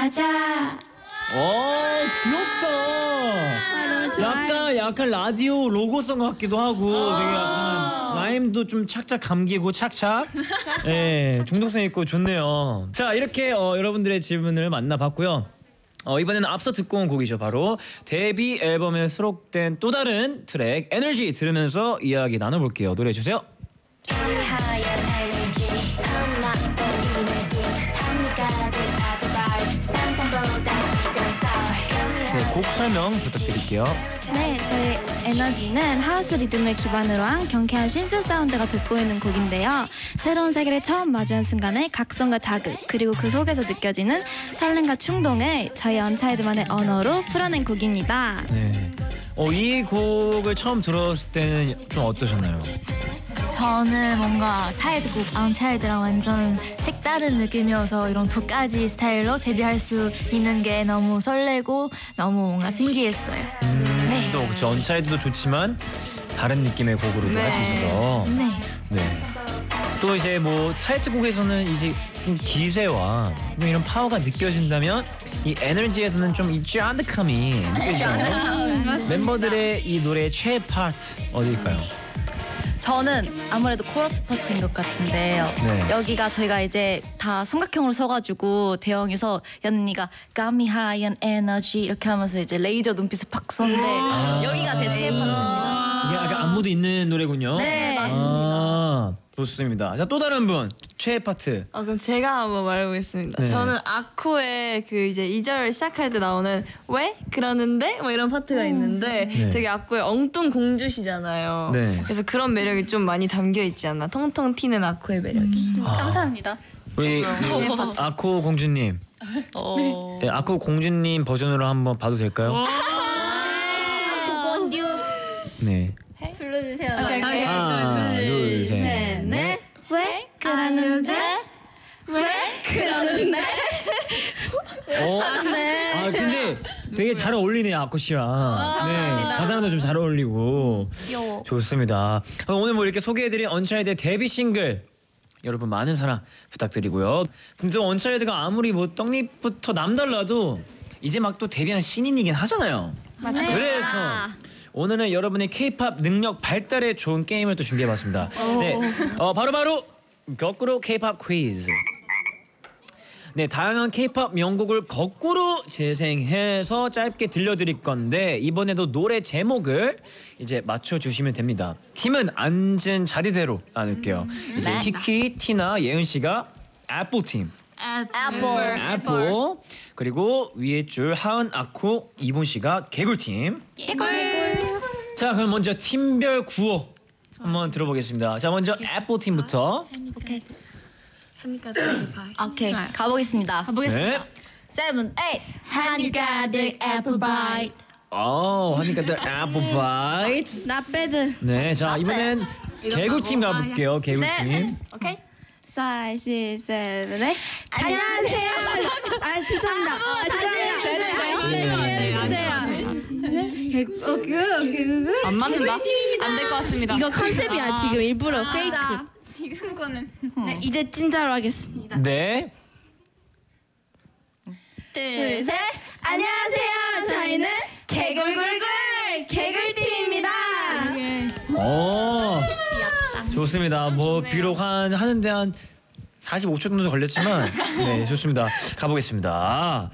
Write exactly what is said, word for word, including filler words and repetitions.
가자. 오, 귀엽다. 아, 너무 좋아요. 약간 약간 라디오 로고송 같기도 하고 되게 약간 라임도 좀 착착 감기고 착착. 예, 중독성 있고 좋네요. 자, 이렇게 어, 여러분들의 질문을 만나봤고요. 어, 이번에는 앞서 듣고 온 곡이죠. 바로 데뷔 앨범에 수록된 또 다른 트랙 에너지 들으면서 이야기 나눠볼게요. 노래 주세요. 네, 곡 설명 부탁드릴게요. 네, 저희 에너지는 하우스 리듬을 기반으로 한 경쾌한 신스 사운드가 돋보이는 곡인데요. 새로운 세계를 처음 마주한 순간의 각성과 자극, 그리고 그 속에서 느껴지는 설렘과 충동을 저희 언차일드만의 언어로 풀어낸 곡입니다. 네. 어, 이 곡을 처음 들었을 때는 좀 어떠셨나요? 저는 뭔가 타이드곡 언차일드랑 완전 색다른 느낌이어서 이런 두 가지 스타일로 데뷔할 수 있는 게 너무 설레고 너무 뭔가 신기했어요. 음, 네. 또 그쵸. 언차일드도 좋지만 다른 느낌의 곡으로도 네. 할 수 있어서. 네. 네. 또 이제 뭐 타이틀곡에서는 이제 좀 기세와 좀 이런 파워가 느껴진다면 이 에너지에서는 좀 이 쫀득함이 느껴지잖아요. 멤버들의 이 노래의 최애 파트 어디일까요? 저는 아무래도 코러스 파트인 것 같은데요. 네. 여기가 저희가 이제 다 삼각형으로 서가지고 대형에서 연니가 Got me high on energy 이렇게 하면서 이제 레이저 눈빛을 팍 쏘는데 아. 여기가 제 최애 파트입니다. 이게 약간 안무도 있는 노래군요. 네, 맞습니다. 아, 좋습니다. 자, 또 다른 분 최애 파트. 어, 그럼 제가 한번 말해보겠습니다. 네. 저는 아코의 그 이제 이 절 시작할 때 나오는 왜 그러는데 뭐 이런 파트가 있는데 네. 되게 아코의 엉뚱 공주시잖아요. 네. 그래서 그런 매력이 좀 많이 담겨 있지 않나. 통통 튀는 아코의 매력이. 아. 감사합니다. 우리 그 아코 공주님. 어... 네, 아코 공주님 버전으로 한번 봐도 될까요? 네. 불러주세요. 하나, 둘, 셋, 넷. 왜 그러는데? 왜 그러는데? 어? 아, 근데 되게 잘 어울리네요, 아코 씨랑. 네, 가사랑도 좀 잘 어울리고. 귀여워. 좋습니다. 그럼 오늘 뭐 이렇게 소개해드린 언차일드의 데뷔 싱글 여러분 많은 사랑 부탁드리고요. 근데 또 언차일드가 아무리 뭐 떡잎부터 남달라도 이제 막 또 데뷔한 신인이긴 하잖아요. 맞아요. 그래서 오늘은 여러분의 K-팝 능력 발달에 좋은 게임을 또 준비해봤습니다. 네, 어, 바로 바로 거꾸로 K-팝 퀴즈. 네, 다양한 K-팝 명곡을 거꾸로 재생해서 짧게 들려드릴 건데 이번에도 노래 제목을 이제 맞춰주시면 됩니다. 팀은 앉은 자리대로 나눌게요. 이제 네. 키키, 티나, 예은 씨가 애플 팀. 애플. 애플. 그리고 위에 줄 하은, 아쿠, 이본 씨가 개굴 팀. 자, 그럼 먼저 팀별 구호 한번 들어보겠습니다. 자, 먼저 애플 팀부터. 오케이. 하니까 더 봐. 오케이. 가보겠습니다. 네. 세븐, 에잇. 하니가득 애플 바이트. 어, 하니까 들 애플 바이트. 나 빼드. 네, 자 이번엔 개굴 팀 가볼게요. 개굴 네. 팀. 오케이. 파이브, 식스, 세븐, 에잇. 안녕하세요. 아 죄송합니다. 아, 죄송합니다. 안 맞는다. 안 될 것 같습니다. 이거 컨셉이야 지금 일부러 페이크. 지금 거는 네, 이제 찐자로 하겠습니다. 네. 둘, 셋. 안녕하세요. 저희는 개굴굴굴 개굴팀입니다. 어. 좋습니다. 뭐 비록 한 하는데 한 사십오 초 정도 걸렸지만 네 좋습니다. 가보겠습니다.